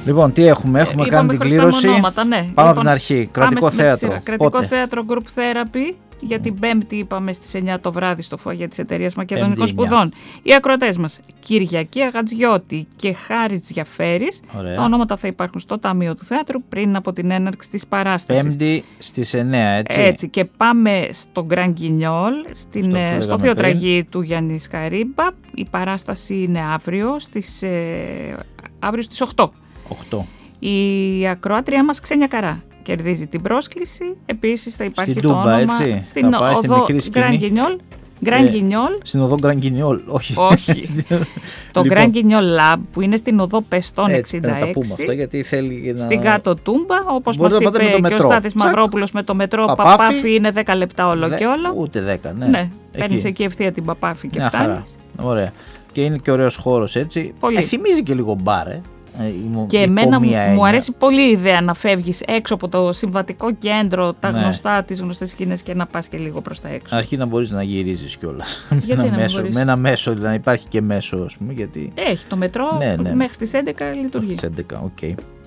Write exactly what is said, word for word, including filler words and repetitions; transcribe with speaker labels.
Speaker 1: Λοιπόν, τι έχουμε, έχουμε
Speaker 2: ε,
Speaker 1: κάνει την κλήρωση.
Speaker 2: Ονόματα, ναι.
Speaker 1: Πάμε
Speaker 2: λοιπόν,
Speaker 1: από την αρχή. Κρατικό θέατρο.
Speaker 2: Κρατικό
Speaker 1: Πότε?
Speaker 2: θέατρο Group Therapy. Για την Πέμπτη είπαμε στις εννιά το βράδυ στο φωαγέ της Εταιρείας Μακεδονικών Σπουδών. Οι ακροατές μας Κυριακή Αγατζιώτη και Χάρης Τζιαφέρης. Τα ονόματα θα υπάρχουν στο Ταμείο του Θέατρου πριν από την έναρξη της παράστασης.
Speaker 1: Πέμπτη στις εννιά, έτσι.
Speaker 2: Έτσι. Και πάμε στο Γκραν Γκινιόλ, στο Θεοτραγή του Γιάννη Σκαρίμπα. Η παράσταση είναι αύριο στις, ε, αύριο στις οκτώ.
Speaker 1: οκτώ.
Speaker 2: Η ακροάτρια μας Ξένια Καρά κερδίζει την πρόσκληση. Επίσης θα υπάρχει
Speaker 1: στην
Speaker 2: το
Speaker 1: Τούμπα,
Speaker 2: όνομα
Speaker 1: έτσι.
Speaker 2: στην
Speaker 1: θα πάει
Speaker 2: οδό
Speaker 1: Γκραν
Speaker 2: Γκινιόλ. Γκραν Γκινιόλ.
Speaker 1: Στην οδό Γκραν Γκινιόλ, όχι.
Speaker 2: Όχι. Το Γκραν Γκινιόλ Lab που είναι στην οδό Πεστών
Speaker 1: έτσι,
Speaker 2: εξήντα έξι.
Speaker 1: Να τα πούμε αυτά γιατί θέλει να...
Speaker 2: Στην κάτω Τούμπα, όπως μας είπε και ο Στάθης Μαυρόπουλος με το μετρό Παπάφη, Παπάφη είναι δέκα λεπτά όλο
Speaker 1: δε,
Speaker 2: και όλο.
Speaker 1: Ούτε δέκα, ναι.
Speaker 2: Ναι, παίρνεις εκεί ευθεία την Παπάφη και φτάνεις.
Speaker 1: Ωραία. Και είναι και ωραίος χώρος έτσι.
Speaker 2: Πολύ.
Speaker 1: Ε, θυμίζει και λίγο μπαρ, ε.
Speaker 2: Και εμένα μου, μου αρέσει πολύ η ιδέα να φεύγεις έξω από το συμβατικό κέντρο, τα
Speaker 1: ναι.
Speaker 2: γνωστά, τις γνωστές σκηνές και να πας και λίγο προς τα έξω.
Speaker 1: Αρχή να μπορείς να γυρίζεις κιόλας.
Speaker 2: Γιατί να
Speaker 1: μέσο,
Speaker 2: μπορείς.
Speaker 1: με ένα μέσο, δηλαδή υπάρχει και μέσο, ας πούμε, γιατί...
Speaker 2: Έχει το μετρό,
Speaker 1: ναι, ναι.
Speaker 2: μέχρι τις έντεκα λειτουργεί.
Speaker 1: Μέχρι τις έντεκα, οκ. Okay.